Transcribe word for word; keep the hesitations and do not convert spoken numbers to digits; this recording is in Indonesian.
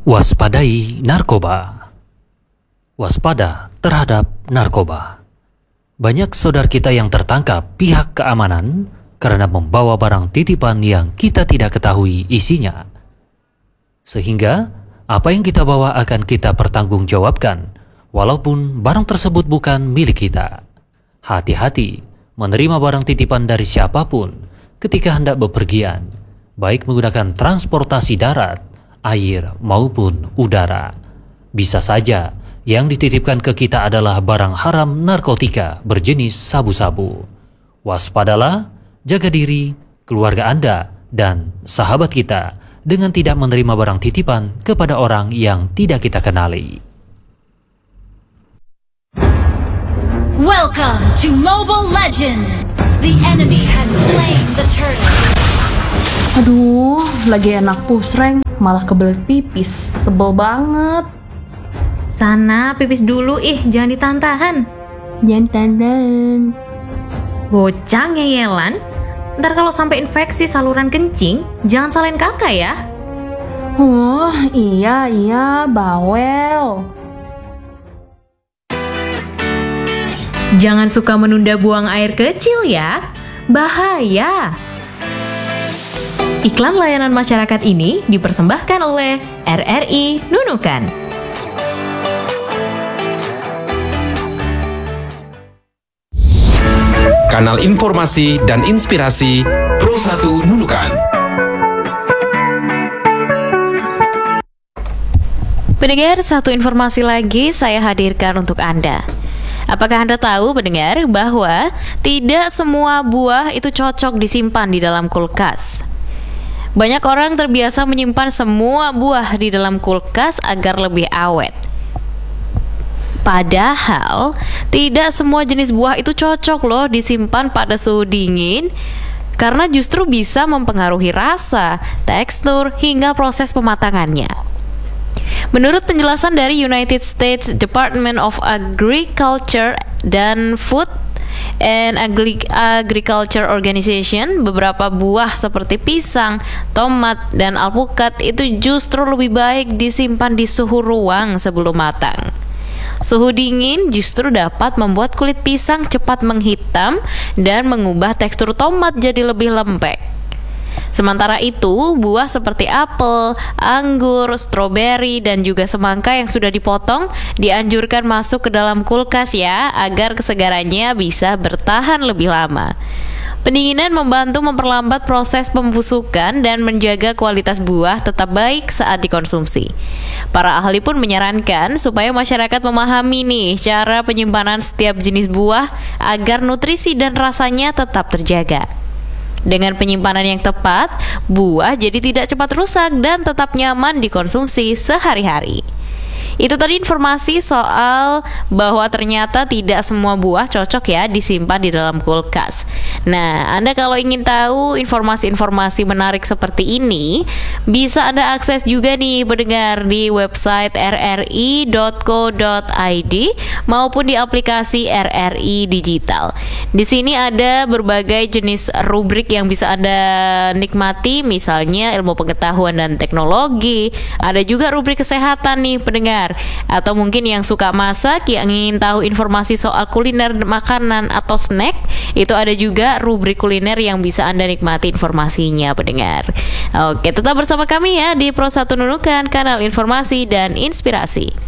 Waspadai narkoba. Waspada terhadap narkoba. Banyak saudara kita yang tertangkap pihak keamanan karena membawa barang titipan yang kita tidak ketahui isinya. Sehingga apa yang kita bawa akan kita pertanggungjawabkan, walaupun barang tersebut bukan milik kita. Hati-hati menerima barang titipan dari siapapun ketika hendak bepergian, baik menggunakan transportasi darat, air maupun udara. Bisa saja yang dititipkan ke kita adalah barang haram narkotika berjenis sabu-sabu. Waspadalah, jaga diri, keluarga Anda, dan sahabat kita dengan tidak menerima barang titipan kepada orang yang tidak kita kenali. Welcome to Mobile Legends! The enemy has slain the turtle. Aduh, lagi enak push rank, malah kebelet pipis. Sebel banget. Sana pipis dulu ih, jangan ditahan-tahan. Jangan tahan. Bocah ngeyelan. Ntar kalau sampai infeksi saluran kencing, jangan salahin kakak ya. Oh, iya, iya, bawel. Jangan suka menunda buang air kecil ya. Bahaya. Iklan layanan masyarakat ini dipersembahkan oleh R R I Nunukan. Kanal informasi dan inspirasi Pro satu Nunukan. Pendengar, satu informasi lagi saya hadirkan untuk Anda. Apakah Anda tahu, pendengar, bahwa tidak semua buah itu cocok disimpan di dalam kulkas? Banyak orang terbiasa menyimpan semua buah di dalam kulkas agar lebih awet. Padahal, tidak semua jenis buah itu cocok loh disimpan pada suhu dingin, karena justru bisa mempengaruhi rasa, tekstur, hingga proses pematangannya. Menurut penjelasan dari United States Department of Agriculture dan Food and Agriculture Organization, beberapa buah seperti pisang, tomat, dan alpukat itu justru lebih baik disimpan di suhu ruang sebelum matang. Suhu dingin justru dapat membuat kulit pisang cepat menghitam dan mengubah tekstur tomat jadi lebih lembek. Sementara itu, buah seperti apel, anggur, stroberi, dan juga semangka yang sudah dipotong dianjurkan masuk ke dalam kulkas ya, agar kesegarannya bisa bertahan lebih lama. Pendinginan membantu memperlambat proses pembusukan dan menjaga kualitas buah tetap baik saat dikonsumsi. Para ahli pun menyarankan supaya masyarakat memahami nih cara penyimpanan setiap jenis buah agar nutrisi dan rasanya tetap terjaga. Dengan penyimpanan yang tepat, buah jadi tidak cepat rusak dan tetap nyaman dikonsumsi sehari-hari. Itu tadi informasi soal bahwa ternyata tidak semua buah cocok ya disimpan di dalam kulkas. Nah, Anda kalau ingin tahu informasi-informasi menarik seperti ini, bisa Anda akses juga nih pendengar di website r r i dot co dot i d maupun di aplikasi R R I Digital. Di sini ada berbagai jenis rubrik yang bisa Anda nikmati, misalnya ilmu pengetahuan dan teknologi. Ada juga rubrik kesehatan nih pendengar. Atau mungkin yang suka masak, yang ingin tahu informasi soal kuliner makanan atau snack, itu ada juga rubrik kuliner yang bisa Anda nikmati informasinya pendengar. Oke, tetap bersama kami ya di Pro satu Nunukan, kanal informasi dan inspirasi.